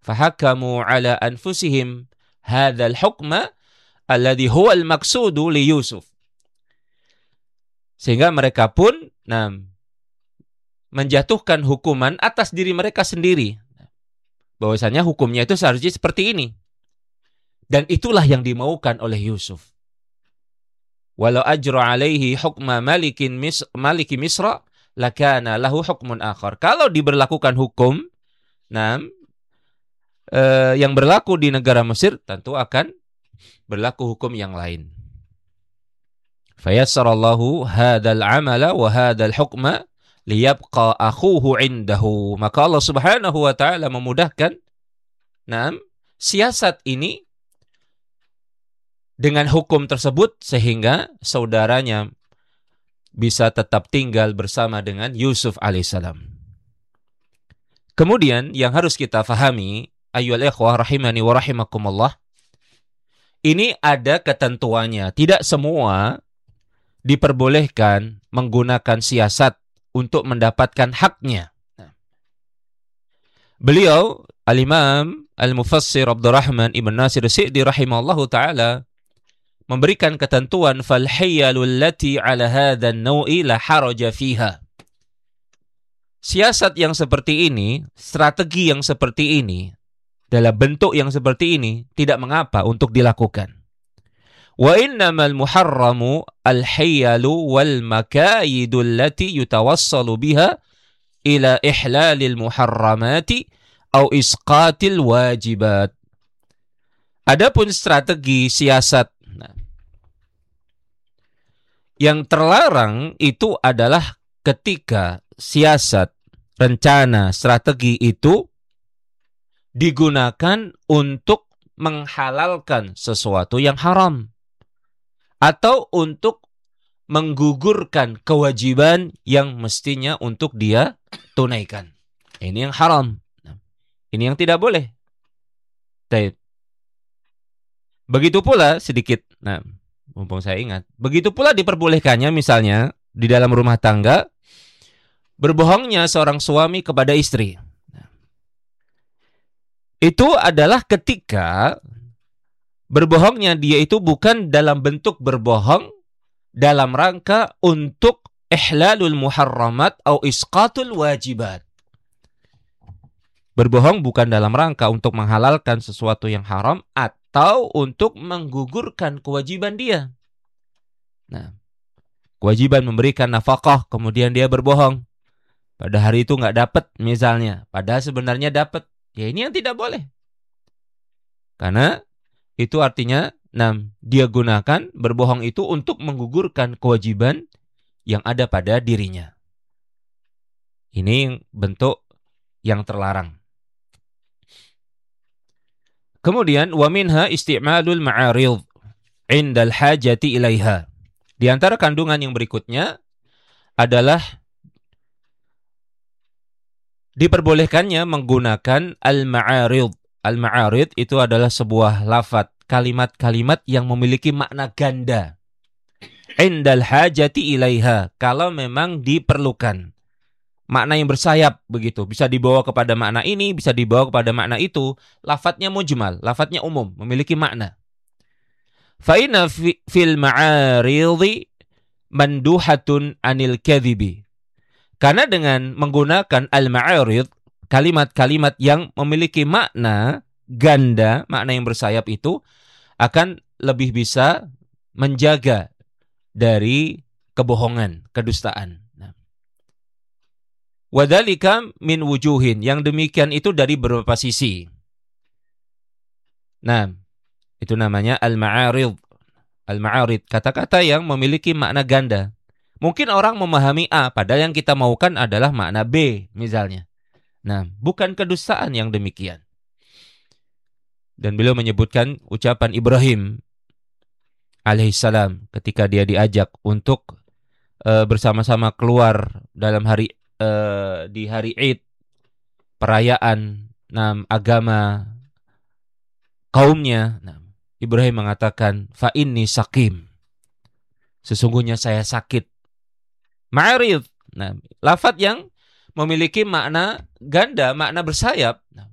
Fahakamu ala anfusihim hadzal hukma alladhi huwa al-maqsudu li Yusuf. Sehingga mereka pun menjatuhkan hukuman atas diri mereka sendiri. Bahwasanya hukumnya itu seharusnya seperti ini. Dan itulah yang dimaukan oleh Yusuf. Walau ajra alaihi hukma maliki Misra lakana lahu hukmun akhar. Kalau diberlakukan hukum yang berlaku di negara Mesir, tentu akan berlaku hukum yang lain. Fayassarallahu hadzal amala wa hadzal hukma liyabqa akhuhu indahu. Maka Allah Subhanahu wa taala memudahkan siasat ini dengan hukum tersebut sehingga saudaranya bisa tetap tinggal bersama dengan Yusuf alaihissalam. Kemudian yang harus kita fahami, ayyuhal ikhwah rahimani wa rahimakumullah, ini ada ketentuannya. Tidak semua diperbolehkan menggunakan siasat untuk mendapatkan haknya. Beliau, Al-Imam Al-Mufassir Abdurrahman Ibn Nasir As-Sa'di rahimahullahu ta'ala memberikan ketentuan falhiyalul lati ala hadzal naw'i la haraja fiha. Siasat yang seperti ini, strategi yang seperti ini, dalam bentuk yang seperti ini tidak mengapa untuk dilakukan. Wa innamal muharramu al-hiyalu wal makayidul lati yutawassalu biha ila ihlalil muharramati au isqatil wajibat. Adapun strategi siasat yang terlarang itu adalah ketika siasat, rencana, strategi itu digunakan untuk menghalalkan sesuatu yang haram atau untuk menggugurkan kewajiban yang mestinya untuk dia tunaikan. Ini yang haram. Ini yang tidak boleh. Begitu pula sedikit, mumpung saya ingat, begitu pula diperbolehkannya misalnya di dalam rumah tangga berbohongnya seorang suami kepada istri. Itu adalah ketika berbohongnya dia itu bukan dalam bentuk berbohong dalam rangka untuk ihlalul muharramat atau isqatul wajibat. Berbohong bukan dalam rangka untuk menghalalkan sesuatu yang haram atau untuk menggugurkan kewajiban dia. Kewajiban memberikan nafkah, kemudian dia berbohong. Pada hari itu nggak dapat misalnya, padahal sebenarnya dapat. Ya ini yang tidak boleh. Karena itu artinya dia gunakan berbohong itu untuk menggugurkan kewajiban yang ada pada dirinya. Ini bentuk yang terlarang. Kemudian wa minha isti'malul ma'arid 'indal hajati ilaiha. Di antara kandungan yang berikutnya adalah diperbolehkannya menggunakan al-ma'arid. Al-ma'arid itu adalah sebuah lafadz, kalimat-kalimat yang memiliki makna ganda. 'Indal hajati ilaiha, kalau memang diperlukan. Makna yang bersayap begitu, bisa dibawa kepada makna ini, bisa dibawa kepada makna itu. Lafadznya mujmal, lafadznya umum, memiliki makna. Fa inna fil ma'aridi manduhatun anil kadhibi. Karena dengan menggunakan al-ma'arid, kalimat-kalimat yang memiliki makna ganda, makna yang bersayap itu akan lebih bisa menjaga dari kebohongan, kedustaan. Wadzalika min wujuhin, yang demikian itu dari beberapa sisi. Itu namanya al-ma'arid. Al-ma'arid, kata-kata yang memiliki makna ganda. Mungkin orang memahami A, padahal yang kita maukan adalah makna B, misalnya. Bukan kedustaan yang demikian. Dan beliau menyebutkan ucapan Ibrahim alaihissalam ketika dia diajak untuk bersama-sama keluar dalam di hari Id, perayaan agama kaumnya. Ibrahim mengatakan, fa inni sakim, sesungguhnya saya sakit. Ma'arid, lafadz yang memiliki makna ganda, makna bersayap.